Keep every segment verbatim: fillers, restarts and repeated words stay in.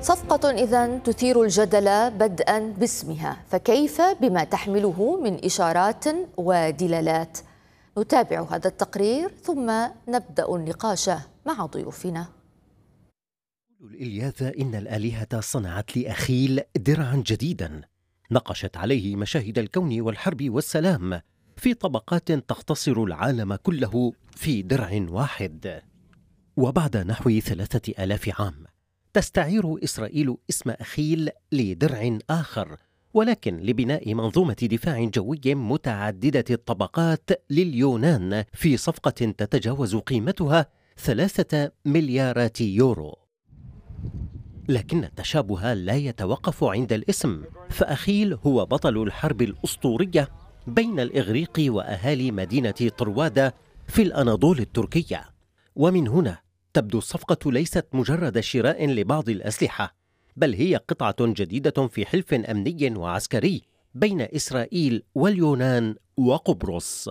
صفقة إذن تثير الجدل بدءا باسمها، فكيف بما تحمله من إشارات ودلالات؟ نتابع هذا التقرير ثم نبدأ النقاش مع ضيوفنا. الإلياذة إن الآلهة صنعت لأخيل درعا جديدا نقشت عليه مشاهد الكون والحرب والسلام في طبقات تختصر العالم كله في درع واحد. وبعد نحو ثلاثة آلاف عام تستعير إسرائيل اسم أخيل لدرع آخر، ولكن لبناء منظومة دفاع جوي متعددة الطبقات لليونان في صفقة تتجاوز قيمتها ثلاثة مليارات يورو. لكن التشابه لا يتوقف عند الاسم، فأخيل هو بطل الحرب الأسطورية بين الإغريق وأهالي مدينة طروادة في الأناضول التركية. ومن هنا تبدو الصفقة ليست مجرد شراء لبعض الأسلحة، بل هي قطعة جديدة في حلف أمني وعسكري بين إسرائيل واليونان وقبرص.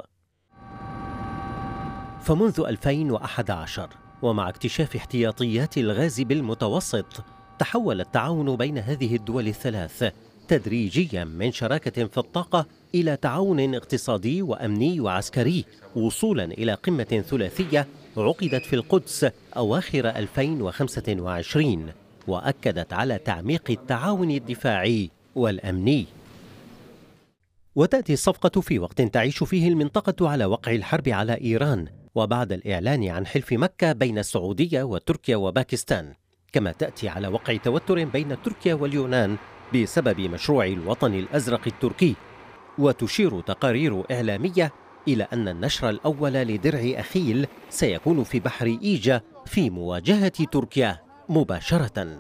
فمنذ ألفين وأحد عشر ومع اكتشاف احتياطيات الغاز بالمتوسط تحول التعاون بين هذه الدول الثلاث تدريجيا من شراكة في الطاقة إلى تعاون اقتصادي وأمني وعسكري، وصولا إلى قمة ثلاثية عقدت في القدس أواخر ألفين وخمسة وعشرين وأكدت على تعميق التعاون الدفاعي والأمني. وتأتي الصفقة في وقت تعيش فيه المنطقة على وقع الحرب على إيران، وبعد الإعلان عن حلف مكة بين السعودية وتركيا وباكستان، كما تأتي على وقع توتر بين تركيا واليونان بسبب مشروع الوطن الأزرق التركي. وتشير تقارير إعلامية إلى أن النشر الأول لدرع أخيل سيكون في بحر إيجا في مواجهة تركيا مباشرة.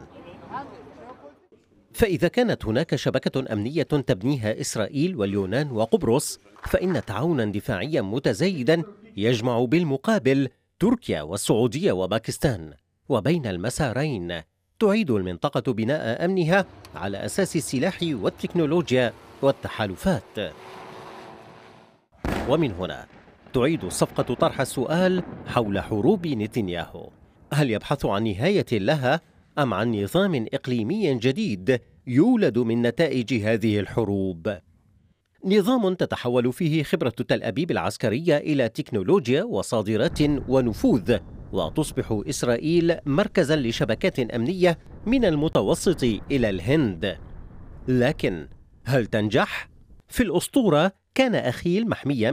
فإذا كانت هناك شبكة أمنية تبنيها إسرائيل واليونان وقبرص، فإن تعاونا دفاعيا متزايدا يجمع بالمقابل تركيا والسعودية وباكستان، وبين المسارين تعيد المنطقة بناء أمنها على أساس السلاح والتكنولوجيا والتحالفات. ومن هنا تعيد الصفقة طرح السؤال حول حروب نتنياهو: هل يبحث عن نهاية لها أم عن نظام إقليمي جديد يولد من نتائج هذه الحروب؟ نظام تتحول فيه خبرة تل أبيب العسكرية إلى تكنولوجيا وصادرات ونفوذ، وتصبح إسرائيل مركزا لشبكات أمنية من المتوسط إلى الهند. لكن هل تنجح؟ في الأسطورة كان أخيل محميا